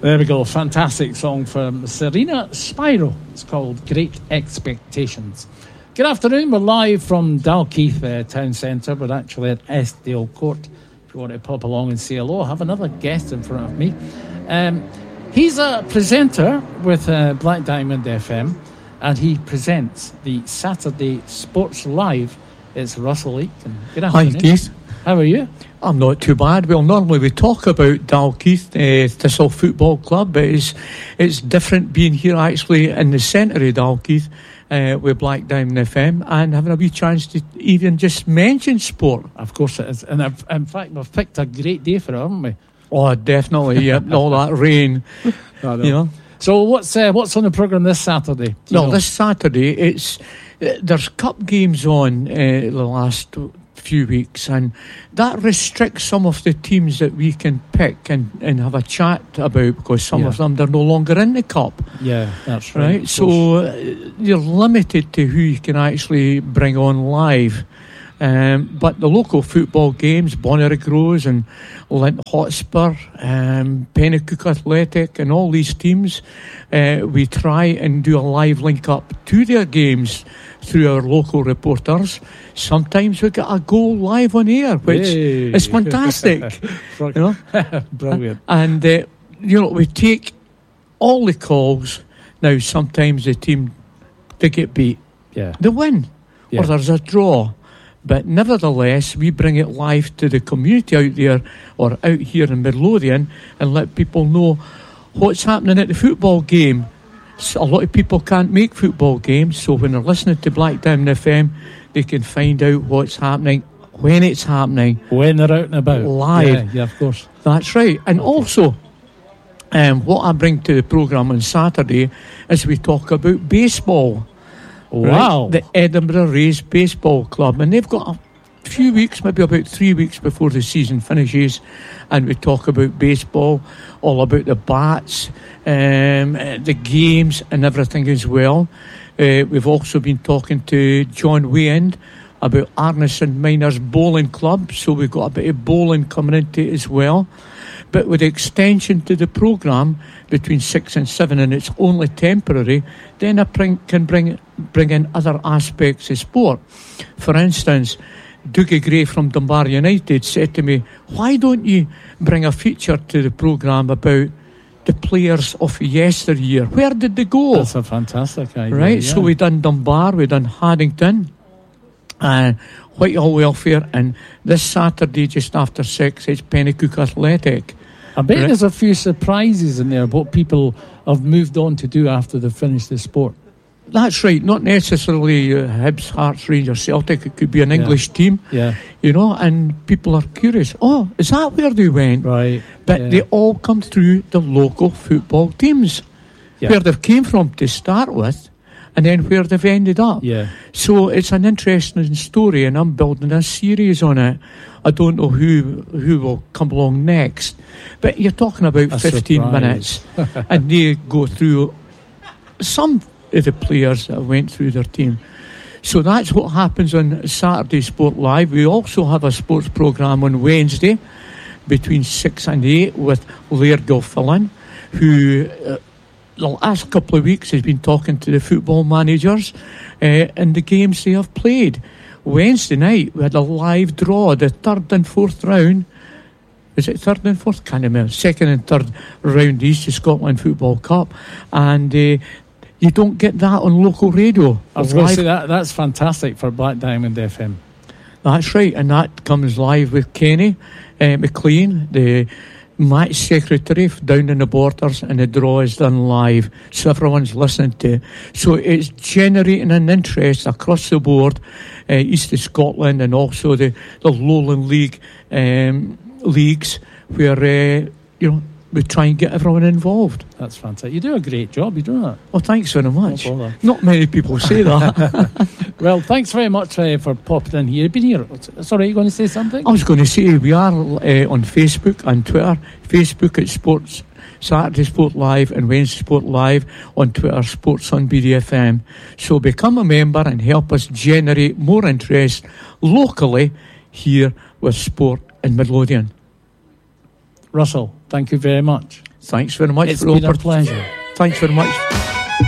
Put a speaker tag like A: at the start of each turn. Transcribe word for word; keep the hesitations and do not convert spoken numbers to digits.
A: There we go, fantastic song from Serena Spyro. It's called Great Expectations. Good afternoon, we're live from Dalkeith uh, Town Centre. We're actually at Eskdale Court. If you want to pop along and say hello, I have another guest in front of me. Um, he's a presenter with uh, Black Diamond F M, and he presents the Saturday Sports Live. It's Russell Aitken. Good afternoon.
B: Hi, Keith.
A: How are you?
B: I'm not too bad. Well, normally we talk about Dalkeith, uh, Thistle Football Club, but it's, it's different being here actually in the centre of Dalkeith uh, with Black Diamond F M and having a wee chance to even just mention sport.
A: Of course it is. And I've, in fact, we've picked a great day for it, haven't we?
B: Oh, definitely. Yeah, all that rain.
A: I know.
B: You know.
A: So what's uh, what's on the programme this Saturday?
B: Well, this Saturday, it's uh, there's cup games on uh, the last few weeks, and that restricts some of the teams that we can pick and, and have a chat about, because some
A: yeah.
B: of them, they're no longer in the cup.
A: Yeah, that's right.
B: Right, so uh, you're limited to who you can actually bring on live. Um, but the local football games, Bonnyrigg Rose and Lint Hotspur, um, Pennycook Athletic, and all these teams, uh, we try and do a live link up to their games through our local reporters. Sometimes we get a goal live on air, which
A: Yay.
B: is fantastic. You know?
A: Brilliant.
B: And uh, you know, we take all the calls. Now sometimes the team, they get beat,
A: Yeah.
B: they win,
A: Yeah.
B: or there's a draw. But nevertheless, we bring it live to the community out there, or out here in Midlothian, and let people know what's happening at the football game. So a lot of people can't make football games, so when they're listening to Black Diamond F M, they can find out what's happening, when it's happening.
A: When they're out and about.
B: Live.
A: Yeah, yeah, of course.
B: That's right. And also, um, what I bring to the programme on Saturday is we talk about baseball.
A: Wow.
B: Right? The Edinburgh Rays Baseball Club, and they've got a few weeks, maybe about three weeks before the season finishes, and we talk about baseball, all about the bats, um, the games and everything as well. Uh, we've also been talking to John Wayand about Arneson Miners Bowling Club, so we've got a bit of bowling coming into it as well. But with the extension to the programme between six and seven, and it's only temporary, then I bring, can bring bring in other aspects of sport. For instance, Dougie Gray from Dunbar United said to me, why don't you bring a feature to the programme about the players of yesteryear? Where did they go?
A: That's a fantastic idea.
B: Right,
A: yeah.
B: so we done Dunbar, we done Haddington, and Whitehall Welfare, and this Saturday just after six it's Pennycook Athletic.
A: I bet
B: Right.
A: there's a few surprises in there, what people have moved on to do after they've finished the sport.
B: That's right, not necessarily uh, Hibs, Hearts, Rangers, Celtic. It could be an
A: Yeah.
B: English team,
A: Yeah.
B: you know, and people are curious. Oh, is that where they went?
A: Right.
B: But
A: yeah.
B: they all come through the local football teams,
A: Yeah.
B: where they've came from to start with, and then where they've ended up.
A: Yeah.
B: So it's an interesting story, and I'm building a series on it. I don't know who who will come along next, but you're talking about
A: A
B: fifteen
A: surprise.
B: minutes, and they go through some of the players that went through their team. So that's what happens on Saturday Sport Live. We also have a sports programme on Wednesday between six and eight with Laird Gilfillan, who uh, the last couple of weeks has been talking to the football managers uh, and the games they have played. Wednesday night we had a live draw, the third and fourth round. Is it third and fourth? Can't remember. Second and third round East of Scotland Football Cup, and uh, you don't get that on local radio.
A: I was going to
B: Live-
A: say that that's fantastic for Black Diamond F M.
B: That's right, and that comes live with Kenny uh, McLean, the match secretary down in the Borders, and the draw is done live, so everyone's listening to it. So it's generating an interest across the board, uh, East of Scotland, and also the, the Lowland League um, leagues, where uh, you know, we try and get everyone involved.
A: That's fantastic. You do a great job, you do that.
B: Well, thanks very much.
A: No bother.
B: Not many people say that.
A: Well, thanks very much uh, for popping in here. You've been here. Sorry, are you going to say something?
B: I was going to say we are uh, on Facebook and Twitter. Facebook at Sports Saturday Sport Live and Wednesday Sport Live, on Twitter Sports on B D F M. So become a member and help us generate more interest locally here with sport in Midlothian.
A: Russell, thank you very much.
B: Thanks very much
A: It's
B: for
A: been a
B: oppor-
A: pleasure.
B: Thanks very much.